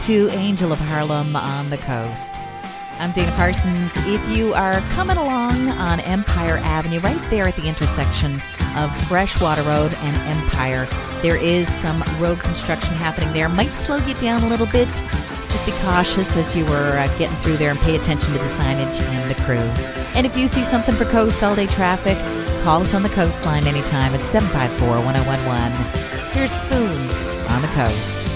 to Angel of Harlem on the coast. I'm Dana Parsons. If you are coming along on Empire Avenue, right there at the intersection of Freshwater Road and Empire, there is some road construction happening there. Might slow you down a little bit. Just be cautious as you were getting through there and pay attention to the signage and the crew. And if you see something for Coast All Day Traffic, call us on the Coastline anytime at 754-1011. Here's Spoons on the Coast.